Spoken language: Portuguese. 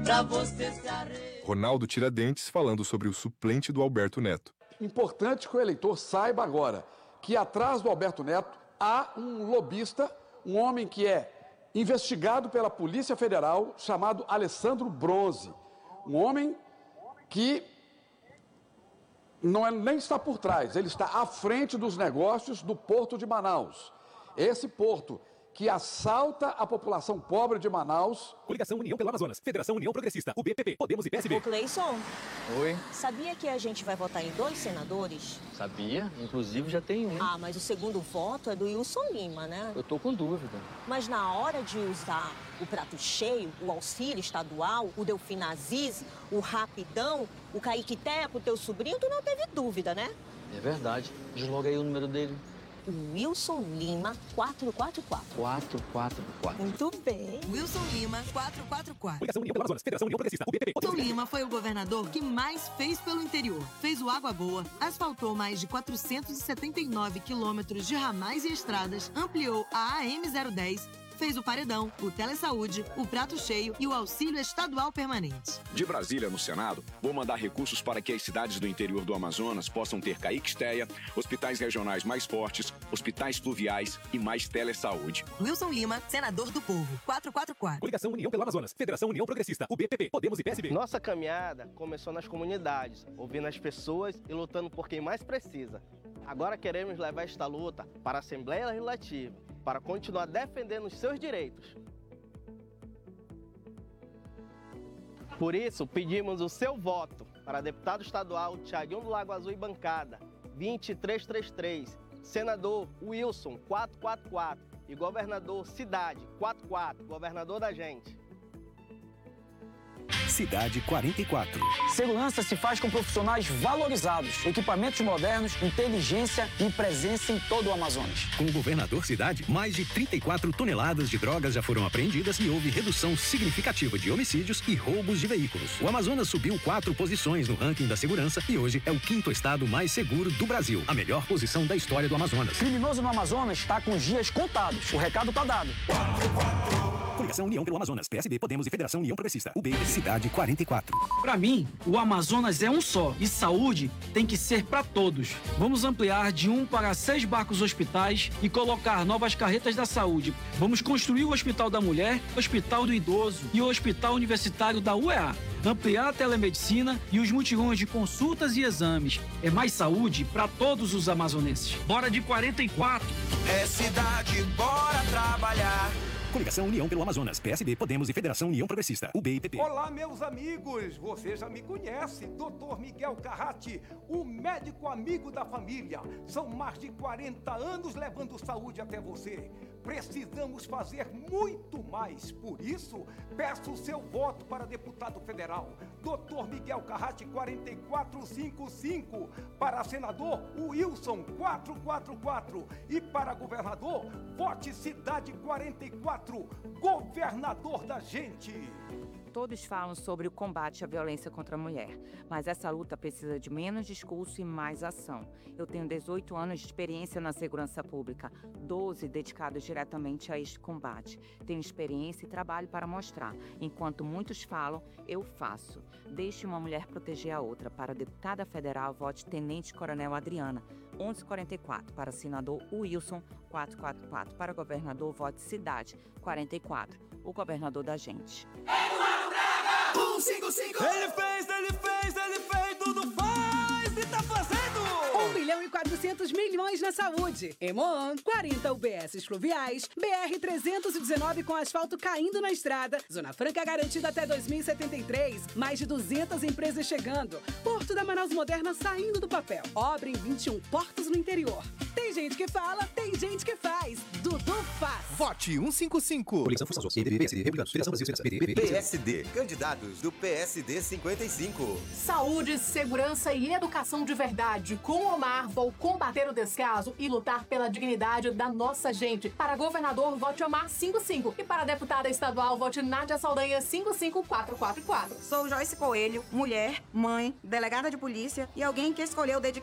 pra você se arrepiar. Ronaldo Tiradentes falando sobre o suplente do Alberto Neto. Importante que o eleitor saiba agora que atrás do Alberto Neto há um lobista, um homem que é investigado pela Polícia Federal, chamado Alessandro Bronze. Um homem que nem está por trás, ele está à frente dos negócios do Porto de Manaus. Esse porto que assalta a população pobre de Manaus. Coligação União pelo Amazonas, Federação União Progressista, UBPP, Podemos e PSB. Ô, Cleison. Oi. Sabia que a gente vai votar em 2 senadores? Sabia, inclusive já tem um. Ah, mas o segundo voto é do Wilson Lima, né? Eu tô com dúvida. Mas na hora de usar o prato cheio, o auxílio estadual, o Delfim Aziz, o Rapidão, o Kaique Teco, teu sobrinho, tu não teve dúvida, né? É verdade. Desloga aí o número dele. O Wilson Lima 444. 444. Muito bem. Wilson Lima 444. Coligação União pelo Amazonas, Federação União Progressista, UBPP. Wilson Lima foi o governador que mais fez pelo interior. Fez o Água Boa, asfaltou mais de 479 quilômetros de ramais e estradas, ampliou a AM010, fez o Paredão, o Telesaúde, o Prato Cheio e o Auxílio Estadual Permanente. De Brasília, no Senado, vou mandar recursos para que as cidades do interior do Amazonas possam ter Caixteia, hospitais regionais mais fortes, hospitais fluviais e mais telesaúde. Wilson Lima, senador do povo, 444. Coligação União pelo Amazonas, Federação União Progressista, UBPP, Podemos e PSB. Nossa caminhada começou nas comunidades, ouvindo as pessoas e lutando por quem mais precisa. Agora queremos levar esta luta para a Assembleia Legislativa, para continuar defendendo os seus direitos. Por isso, pedimos o seu voto para deputado estadual Thiaguinho do Lago Azul e bancada 2333, senador Wilson 444 e governador Cidade 44, governador da gente. Cidade 44. Segurança se faz com profissionais valorizados, equipamentos modernos, inteligência e presença em todo o Amazonas. Com o governador Cidade, mais de 34 toneladas de drogas já foram apreendidas e houve redução significativa de homicídios e roubos de veículos. O Amazonas subiu 4 posições no ranking da segurança e hoje é o 5º estado mais seguro do Brasil. A melhor posição da história do Amazonas. Criminoso no Amazonas está com os dias contados. O recado tá dado. Coligação União pelo Amazonas, PSB, Podemos e Federação União Progressista, UB, Cidade 44. Para mim, o Amazonas é um só e saúde tem que ser para todos. Vamos ampliar de 1 para 6 barcos hospitais e colocar novas carretas da saúde. Vamos construir o Hospital da Mulher, o Hospital do Idoso e o Hospital Universitário da UEA. Ampliar a telemedicina e os mutirões de consultas e exames. É mais saúde para todos os amazonenses. Bora de 44. É cidade, bora trabalhar. Coligação União pelo Amazonas, PSB, Podemos e Federação União Progressista, UB e PP. Olá, meus amigos, você já me conhece, Dr. Miguel Carrati, o médico amigo da família. São mais de 40 anos levando saúde até você. Precisamos fazer muito mais, por isso, peço o seu voto para deputado federal. Dr. Miguel Carrati, 4455. Para senador, Wilson, 444. E para governador, vote Cidade 44. Governador da gente. Todos falam sobre o combate à violência contra a mulher, mas essa luta precisa de menos discurso e mais ação. Eu tenho 18 anos de experiência na segurança pública, 12 dedicados diretamente a este combate. Tenho experiência e trabalho para mostrar. Enquanto muitos falam, eu faço. Deixe uma mulher proteger a outra. Para deputada federal, vote Tenente Coronel Adriana, 1144. Para senador Wilson, 444. Para governador, vote Cidade, 44. O governador da gente. 155. Ele fez, tudo faz e tá fazendo. 1.400.000.000 na saúde. Hemoan, 40 UBSs fluviais, BR-319 com asfalto caindo na estrada, Zona Franca garantida até 2073, mais de 200 empresas chegando, Porto da Manaus Moderna saindo do papel, obra em 21 portos no interior. Tem gente que fala, tem gente que faz. Dudu faz. Vote 155. Coligação Força Social, PDB, PSD, Republicanos, Federação Brasil, PDB, PSD. Candidatos do PSD 55. Saúde, segurança e educação de verdade. Com Omar, vou combater o descaso e lutar pela dignidade da nossa gente. Para governador, vote Omar 55. E para deputada estadual, vote Nádia Saldanha 55444. Sou Joyce Coelho, mulher, mãe, delegada de polícia e alguém que escolheu dedicar